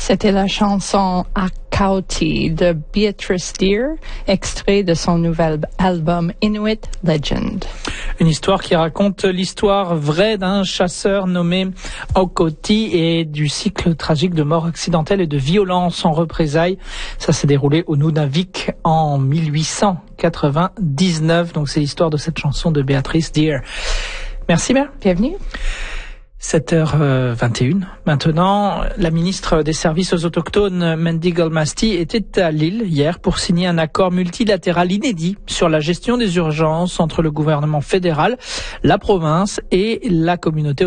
C'était la chanson Akauti de Beatrice Deer, extrait de son nouvel album Inuit Legend. Une histoire qui raconte l'histoire vraie d'un chasseur nommé Akauti et du cycle tragique de mort accidentelle et de violence en représailles. Ça s'est déroulé au Nunavik en 1899. Donc c'est l'histoire de cette chanson de Beatrice Deer. Merci Mère. Bienvenue. 7h21. Maintenant, la ministre des Services aux Autochtones, Mandy Golmasti, était à Lille hier pour signer un accord multilatéral inédit sur la gestion des urgences entre le gouvernement fédéral, la province et la communauté